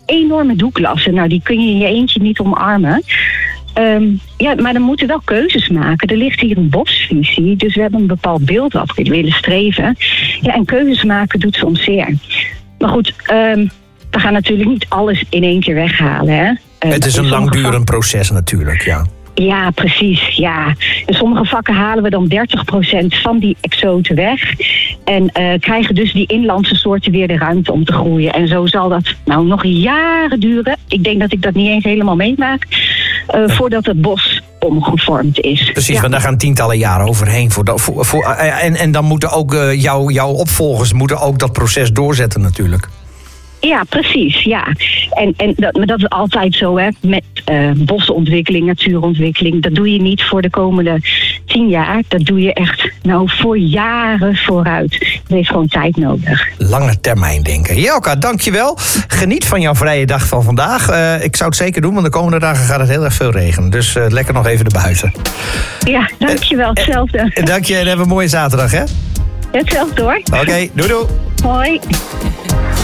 enorme doeklassen. Nou, die kun je in je eentje niet omarmen. Maar dan moeten we wel keuzes maken. Er ligt hier een bosvisie, dus we hebben een bepaald beeld wat we willen streven. Ja, en keuzes maken doet soms zeer. Maar goed, we gaan natuurlijk niet alles in één keer weghalen. Hè? Het is een langdurend proces natuurlijk, ja. Ja, precies. Ja. In sommige vakken halen we dan 30% van die exoten weg. En krijgen dus die inlandse soorten weer de ruimte om te groeien. En zo zal dat nog jaren duren. Ik denk dat ik dat niet eens helemaal meemaak. Voordat het bos omgevormd is. Precies, want daar gaan tientallen jaren overheen. En dan moeten ook jouw opvolgers moeten ook dat proces doorzetten natuurlijk. Ja, precies, ja. Maar dat is altijd zo, hè. Met bosontwikkeling, natuurontwikkeling. Dat doe je niet voor de komende 10 jaar. Dat doe je echt voor jaren vooruit. Dat heeft gewoon tijd nodig. Lange termijn denken. Jelka, dankjewel. Geniet van jouw vrije dag van vandaag. Ik zou het zeker doen, want de komende dagen gaat het heel erg veel regenen. Dus lekker nog even erbuiten. Ja, dankjewel. Hetzelfde. Dank je en hebben een mooie zaterdag, hè? Hetzelfde hoor. Oké, doei doei. Hoi.